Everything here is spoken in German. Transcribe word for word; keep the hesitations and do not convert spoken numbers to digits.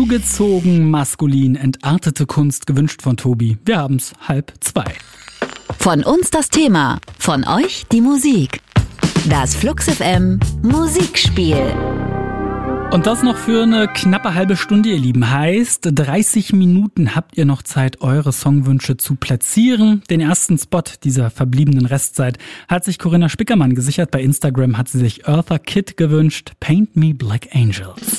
Zugezogen, maskulin, entartete Kunst, gewünscht von Tobi. Wir haben's halb zwei. Von uns das Thema, von euch die Musik. Das Flux F M Musikspiel. Und das noch für eine knappe halbe Stunde, ihr Lieben. Heißt, dreißig Minuten habt ihr noch Zeit, eure Songwünsche zu platzieren. Den ersten Spot dieser verbliebenen Restzeit hat sich Corinna Spickermann gesichert. Bei Instagram hat sie sich Eartha Kitt gewünscht. Paint Me Black Angels.